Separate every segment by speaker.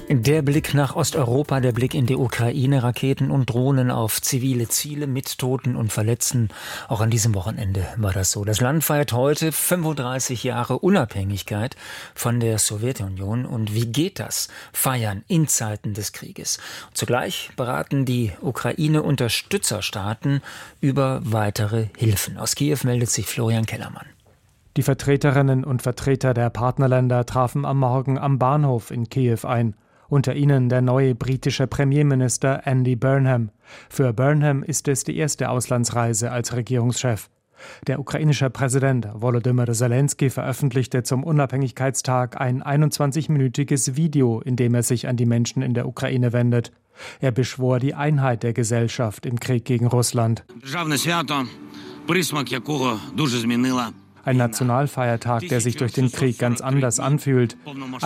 Speaker 1: Der Blick nach Osteuropa, der Blick in die Ukraine, Raketen und Drohnen auf zivile Ziele mit Toten und Verletzten. Auch an diesem Wochenende war das so. Das Land feiert heute 35 Jahre Unabhängigkeit von der Sowjetunion. Und wie geht das? Feiern in Zeiten des Krieges. Und zugleich beraten die Ukraine-Unterstützerstaaten über weitere Hilfen. Aus Kiew meldet sich Florian Kellermann.
Speaker 2: Die Vertreterinnen und Vertreter der Partnerländer trafen am Morgen am Bahnhof in Kiew ein. Unter ihnen der neue britische Premierminister Andy Burnham. Für Burnham ist es die erste Auslandsreise als Regierungschef. Der ukrainische Präsident Volodymyr Zelensky veröffentlichte zum Unabhängigkeitstag ein 21-minütiges Video, in dem er sich an die Menschen in der Ukraine wendet. Er beschwor die Einheit der Gesellschaft im Krieg gegen Russland. Ein Nationalfeiertag, der sich durch den Krieg ganz anders anfühlt.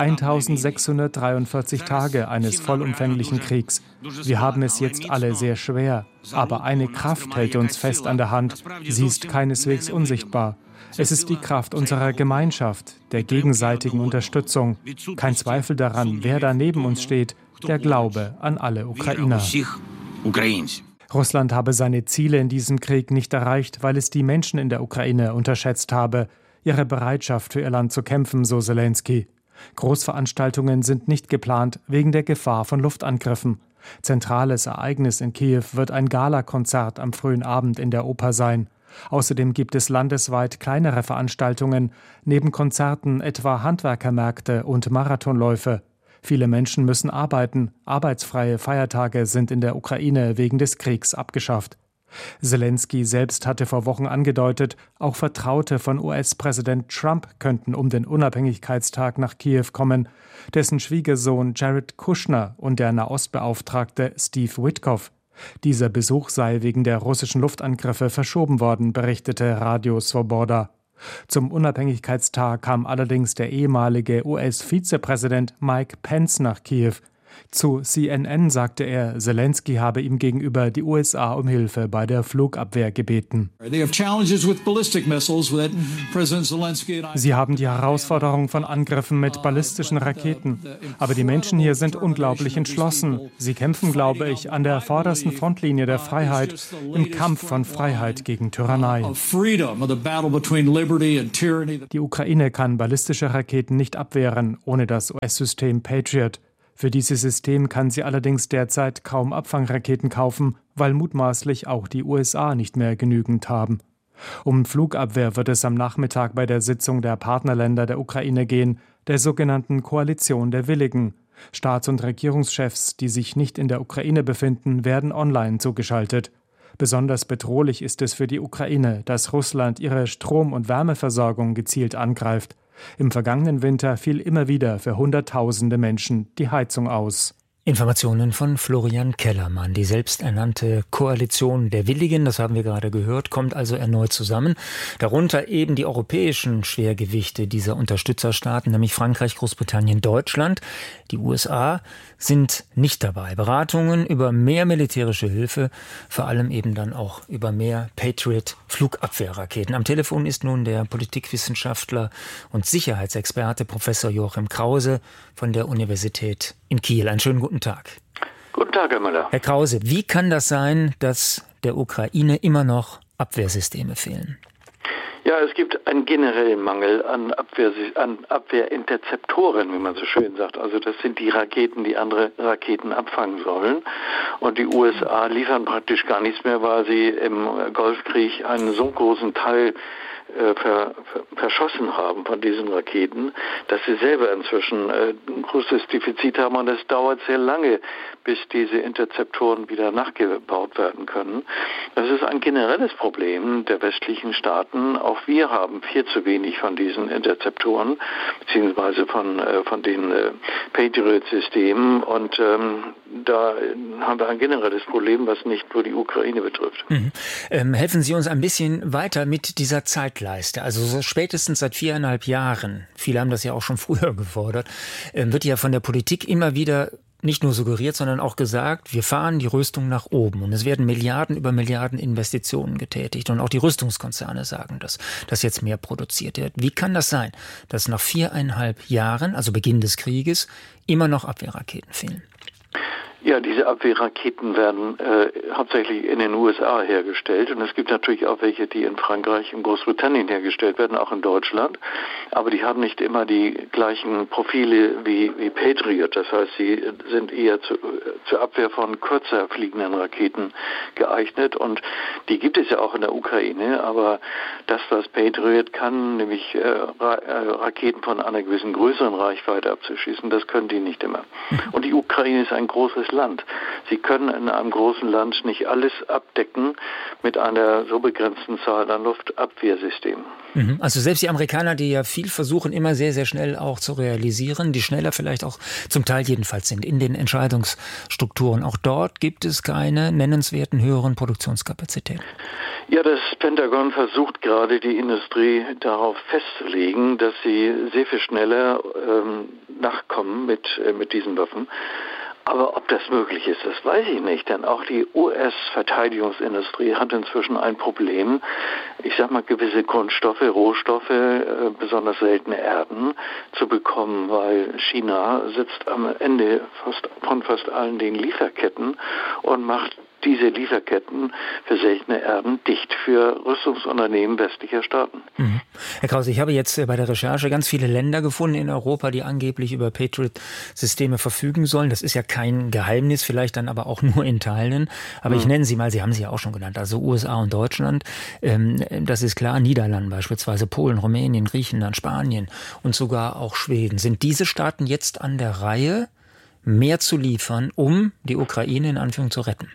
Speaker 2: 1643 Tage eines vollumfänglichen Kriegs. Wir haben es jetzt alle sehr schwer. Aber eine Kraft hält uns fest an der Hand. Sie ist keineswegs unsichtbar. Es ist die Kraft unserer Gemeinschaft, der gegenseitigen Unterstützung. Kein Zweifel daran, wer da neben uns steht, der Glaube an alle Ukrainer. Russland habe seine Ziele in diesem Krieg nicht erreicht, weil es die Menschen in der Ukraine unterschätzt habe, ihre Bereitschaft für ihr Land zu kämpfen, so Zelensky. Großveranstaltungen sind nicht geplant, wegen der Gefahr von Luftangriffen. Zentrales Ereignis in Kiew wird ein Galakonzert am frühen Abend in der Oper sein. Außerdem gibt es landesweit kleinere Veranstaltungen, neben Konzerten etwa Handwerkermärkte und Marathonläufe. Viele Menschen müssen arbeiten. Arbeitsfreie Feiertage sind in der Ukraine wegen des Kriegs abgeschafft. Zelensky selbst hatte vor Wochen angedeutet, auch Vertraute von US-Präsident Trump könnten um den Unabhängigkeitstag nach Kiew kommen. Dessen Schwiegersohn Jared Kushner und der Nahostbeauftragte Steve Witkoff. Dieser Besuch sei wegen der russischen Luftangriffe verschoben worden, berichtete Radio Swoboda. Zum Unabhängigkeitstag kam allerdings der ehemalige US-Vizepräsident Mike Pence nach Kiew. Zu CNN sagte er, Zelensky habe ihm gegenüber die USA um Hilfe bei der Flugabwehr gebeten. Sie haben die Herausforderung von Angriffen mit ballistischen Raketen. Aber die Menschen hier sind unglaublich entschlossen. Sie kämpfen, glaube ich, an der vordersten Frontlinie der Freiheit, im Kampf von Freiheit gegen Tyrannei. Die Ukraine kann ballistische Raketen nicht abwehren, ohne das US-System Patriot. Für dieses System kann sie allerdings derzeit kaum Abfangraketen kaufen, weil mutmaßlich auch die USA nicht mehr genügend haben. Um Flugabwehr wird es am Nachmittag bei der Sitzung der Partnerländer der Ukraine gehen, der sogenannten Koalition der Willigen. Staats- und Regierungschefs, die sich nicht in der Ukraine befinden, werden online zugeschaltet. Besonders bedrohlich ist es für die Ukraine, dass Russland ihre Strom- und Wärmeversorgung gezielt angreift. Im vergangenen Winter fiel immer wieder für Hunderttausende Menschen die Heizung aus.
Speaker 1: Informationen von Florian Kellermann. Die selbsternannte Koalition der Willigen, das haben wir gerade gehört, kommt also erneut zusammen. Darunter eben die europäischen Schwergewichte dieser Unterstützerstaaten, nämlich Frankreich, Großbritannien, Deutschland. Die USA sind nicht dabei. Beratungen über mehr militärische Hilfe, vor allem eben dann auch über mehr Patriot-Flugabwehrraketen. Am Telefon ist nun der Politikwissenschaftler und Sicherheitsexperte Professor Joachim Krause von der Universität in Kiel. Einen schönen guten Tag.
Speaker 3: Guten Tag, Herr Müller.
Speaker 1: Herr Krause, wie kann das sein, dass der Ukraine immer noch Abwehrsysteme fehlen?
Speaker 3: Ja, es gibt einen generellen Mangel an Abwehrinterzeptoren, wie man so schön sagt. Also das sind die Raketen, die andere Raketen abfangen sollen. Und die USA liefern praktisch gar nichts mehr, weil sie im Golfkrieg einen so großen Teil verschossen haben von diesen Raketen, dass sie selber inzwischen ein großes Defizit haben, und es dauert sehr lange, bis diese Interzeptoren wieder nachgebaut werden können. Das ist ein generelles Problem der westlichen Staaten. Auch wir haben viel zu wenig von diesen Interzeptoren, beziehungsweise von den Patriot-Systemen, und da haben wir ein generelles Problem, was nicht nur die Ukraine betrifft.
Speaker 1: Helfen Sie uns ein bisschen weiter mit dieser Zeitleiste. Also so spätestens seit 4,5 Jahren, viele haben das ja auch schon früher gefordert, wird ja von der Politik immer wieder nicht nur suggeriert, sondern auch gesagt, wir fahren die Rüstung nach oben. Und es werden Milliarden über Milliarden Investitionen getätigt. Und auch die Rüstungskonzerne sagen das, dass jetzt mehr produziert wird. Wie kann das sein, dass nach 4,5 Jahren, also Beginn des Krieges, immer noch Abwehrraketen fehlen?
Speaker 3: Ja, diese Abwehrraketen werden hauptsächlich in den USA hergestellt und es gibt natürlich auch welche, die in Frankreich und Großbritannien hergestellt werden, auch in Deutschland, aber die haben nicht immer die gleichen Profile wie Patriot, das heißt, sie sind eher zur Abwehr von kürzer fliegenden Raketen geeignet und die gibt es ja auch in der Ukraine, aber das, was Patriot kann, nämlich Raketen von einer gewissen größeren Reichweite abzuschießen, das können die nicht immer. Und die Ukraine ist ein großes Land. Sie können in einem großen Land nicht alles abdecken mit einer so begrenzten Zahl an Luftabwehrsystemen.
Speaker 1: Also selbst die Amerikaner, die ja viel versuchen, immer sehr, sehr schnell auch zu realisieren, die schneller vielleicht auch zum Teil jedenfalls sind in den Entscheidungsstrukturen. Auch dort gibt es keine nennenswerten höheren Produktionskapazitäten.
Speaker 3: Ja, das Pentagon versucht gerade die Industrie darauf festzulegen, dass sie sehr viel schneller nachkommen mit diesen Waffen. Aber ob das möglich ist, das weiß ich nicht, denn auch die US-Verteidigungsindustrie hat inzwischen ein Problem, ich sag mal gewisse Grundstoffe, Rohstoffe, besonders seltene Erden zu bekommen, weil China sitzt am Ende von fast allen den Lieferketten und macht diese Lieferketten für seltene Erden dicht für Rüstungsunternehmen westlicher Staaten.
Speaker 1: Herr Krause, ich habe jetzt bei der Recherche ganz viele Länder gefunden in Europa, die angeblich über Patriot-Systeme verfügen sollen. Das ist ja kein Geheimnis, vielleicht dann aber auch nur in Teilen. Aber ich nenne sie mal, Sie haben sie ja auch schon genannt, also USA und Deutschland. Das ist klar, Niederlande beispielsweise, Polen, Rumänien, Griechenland, Spanien und sogar auch Schweden. Sind diese Staaten jetzt an der Reihe, mehr zu liefern, um die Ukraine in Anführung zu retten?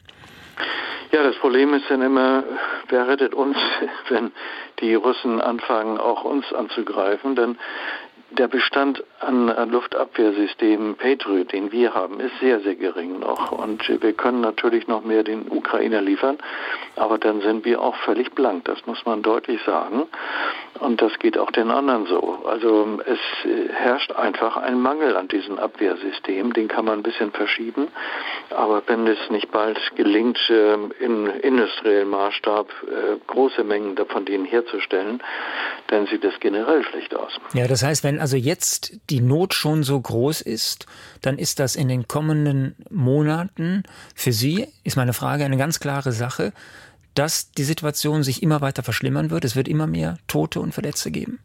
Speaker 3: Ja, das Problem ist dann immer, wer rettet uns, wenn die Russen anfangen, auch uns anzugreifen, denn der Bestand an Luftabwehrsystemen Patriot, den wir haben, ist sehr, sehr gering noch. Und wir können natürlich noch mehr den Ukrainer liefern, aber dann sind wir auch völlig blank. Das muss man deutlich sagen. Und das geht auch den anderen so. Also es herrscht einfach ein Mangel an diesem Abwehrsystem. Den kann man ein bisschen verschieben. Aber wenn es nicht bald gelingt, in industriellem Maßstab große Mengen von denen herzustellen, dann sieht es generell schlecht aus.
Speaker 1: Ja, das heißt, wenn also jetzt die Not schon so groß ist, dann ist das in den kommenden Monaten für Sie, ist meine Frage, eine ganz klare Sache, dass die Situation sich immer weiter verschlimmern wird. Es wird immer mehr Tote und Verletzte geben.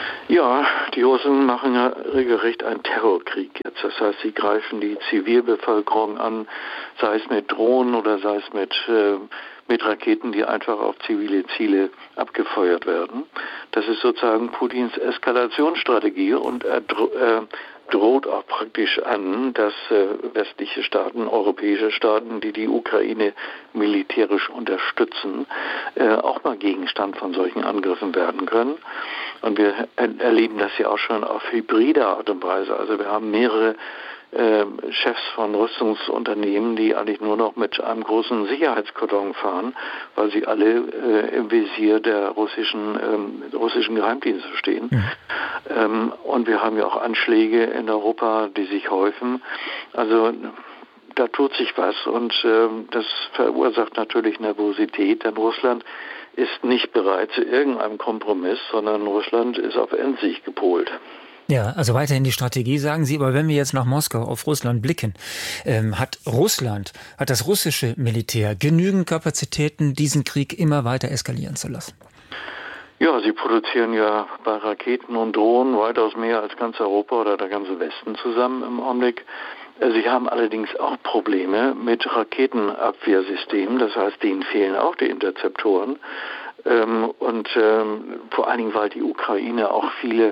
Speaker 3: Ja, die Russen machen ja regelrecht einen Terrorkrieg jetzt. Das heißt, sie greifen die Zivilbevölkerung an, sei es mit Drohnen oder sei es mit Raketen, die einfach auf zivile Ziele abgefeuert werden. Das ist sozusagen Putins Eskalationsstrategie und er droht auch praktisch an, dass westliche Staaten, europäische Staaten, die die Ukraine militärisch unterstützen, auch mal Gegenstand von solchen Angriffen werden können. Und wir erleben das ja auch schon auf hybride Art und Weise. Also wir haben mehrere Chefs von Rüstungsunternehmen, die eigentlich nur noch mit einem großen Sicherheitskordon fahren, weil sie alle im Visier der russischen Geheimdienste stehen. Und wir haben ja auch Anschläge in Europa, die sich häufen. Also da tut sich was und das verursacht natürlich Nervosität, denn Russland ist nicht bereit zu irgendeinem Kompromiss, sondern Russland ist auf Endsieg gepolt.
Speaker 1: Ja, also weiterhin die Strategie, sagen Sie, aber wenn wir jetzt nach Moskau auf Russland blicken, hat das russische Militär genügend Kapazitäten, diesen Krieg immer weiter eskalieren zu lassen?
Speaker 3: Ja, sie produzieren ja bei Raketen und Drohnen weitaus mehr als ganz Europa oder der ganze Westen zusammen im Augenblick. Sie haben allerdings auch Probleme mit Raketenabwehrsystemen, das heißt, denen fehlen auch die Interceptoren. Und vor allen Dingen, weil die Ukraine auch viele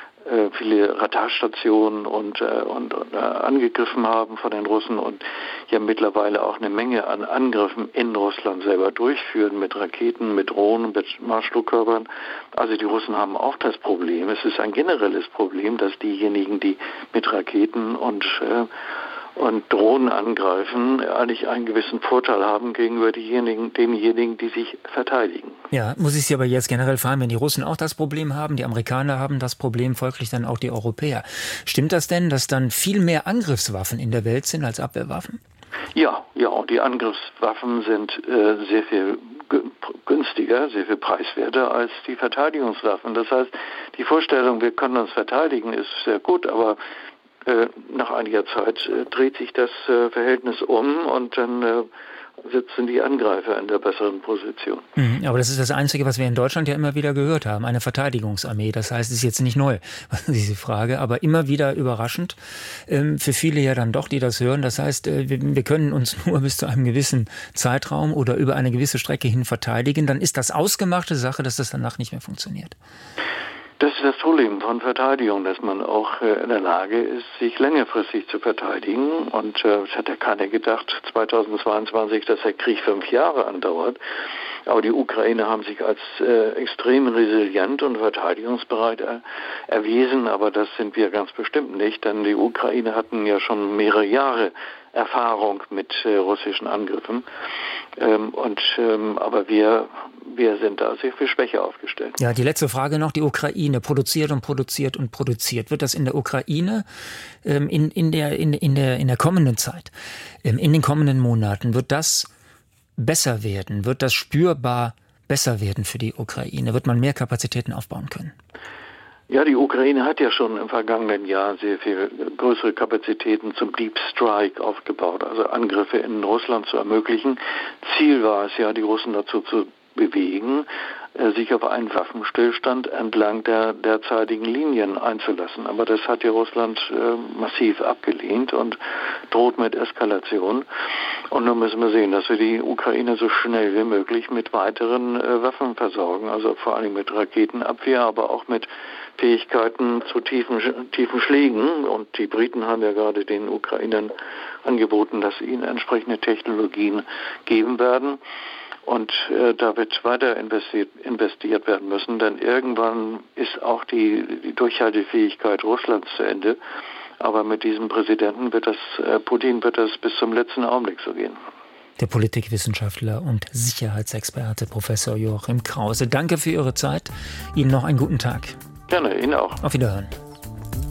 Speaker 3: Radarstationen und angegriffen haben von den Russen und ja mittlerweile auch eine Menge an Angriffen in Russland selber durchführen mit Raketen, mit Drohnen, mit Marschflugkörpern. Also die Russen haben auch das Problem. Es ist ein generelles Problem, dass diejenigen, die mit Raketen und und Drohnen angreifen, eigentlich einen gewissen Vorteil haben gegenüber denjenigen, die sich verteidigen.
Speaker 1: Ja, muss ich Sie aber jetzt generell fragen, wenn die Russen auch das Problem haben, die Amerikaner haben das Problem, folglich dann auch die Europäer. Stimmt das denn, dass dann viel mehr Angriffswaffen in der Welt sind als Abwehrwaffen?
Speaker 3: Ja, und die Angriffswaffen sind sehr viel günstiger, sehr viel preiswerter als die Verteidigungswaffen. Das heißt, die Vorstellung, wir können uns verteidigen, ist sehr gut, aber nach einiger Zeit dreht sich das Verhältnis um und dann sitzen die Angreifer in der besseren Position.
Speaker 1: Aber das ist das Einzige, was wir in Deutschland ja immer wieder gehört haben, eine Verteidigungsarmee. Das heißt, es ist jetzt nicht neu, diese Frage, aber immer wieder überraschend. Für viele ja dann doch, die das hören. Das heißt, wir können uns nur bis zu einem gewissen Zeitraum oder über eine gewisse Strecke hin verteidigen. Dann ist das ausgemachte Sache, dass das danach nicht mehr funktioniert.
Speaker 3: Das ist das Problem von Verteidigung, dass man auch in der Lage ist, sich längerfristig zu verteidigen. Und es hat ja keiner gedacht, 2022, dass der Krieg 5 Jahre andauert. Aber die Ukrainer haben sich als extrem resilient und verteidigungsbereit erwiesen. Aber das sind wir ganz bestimmt nicht, denn die Ukrainer hatten ja schon mehrere Jahre Erfahrung mit russischen Angriffen. Aber wir sind da sehr viel schwächer aufgestellt.
Speaker 1: Ja, die letzte Frage noch. Die Ukraine produziert und produziert und produziert. Wird das in der Ukraine in der kommenden Zeit, in den kommenden Monaten, wird das besser werden? Wird das spürbar besser werden für die Ukraine? Wird man mehr Kapazitäten aufbauen können?
Speaker 3: Ja, die Ukraine hat ja schon im vergangenen Jahr sehr viel größere Kapazitäten zum Deep Strike aufgebaut, also Angriffe in Russland zu ermöglichen. Ziel war es ja, die Russen dazu zu bewegen, sich auf einen Waffenstillstand entlang der derzeitigen Linien einzulassen. Aber das hat ja Russland massiv abgelehnt und droht mit Eskalation. Und nun müssen wir sehen, dass wir die Ukraine so schnell wie möglich mit weiteren Waffen versorgen, also vor allem mit Raketenabwehr, aber auch mit Fähigkeiten zu tiefen Schlägen. Und die Briten haben ja gerade den Ukrainern angeboten, dass sie ihnen entsprechende Technologien geben werden. Und da wird weiter investiert werden müssen, denn irgendwann ist auch die Durchhaltefähigkeit Russlands zu Ende. Aber mit diesem Präsidenten Putin wird das bis zum letzten Augenblick so gehen.
Speaker 1: Der Politikwissenschaftler und Sicherheitsexperte Professor Joachim Krause. Danke für Ihre Zeit. Ihnen noch einen guten Tag.
Speaker 3: Gerne, Ihnen auch.
Speaker 1: Auf Wiederhören.